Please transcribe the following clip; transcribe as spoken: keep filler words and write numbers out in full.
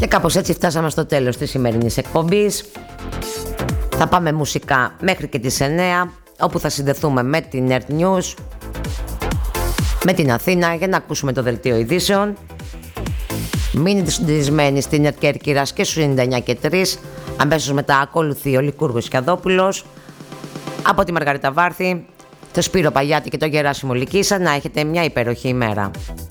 κάπως έτσι φτάσαμε στο τέλος της σημερινής εκπομπής. Θα πάμε μουσικά μέχρι και τις εννιά, όπου θα συνδεθούμε με την Earth News, με την Αθήνα, για να ακούσουμε το δελτίο ειδήσεων. Μείνετε συντηρησμένοι στην Νέα Κέρκυρας και στους ενενήντα εννιά και τρία. Αμέσως μετά ακολουθεί ο Λικούργος Κιαδόπουλος. Από τη Μαργαρίτα Βάρθη, το Σπύρο Παγιάτη και το Γεράσιμο Λυκίσα, να έχετε μια υπέροχη ημέρα.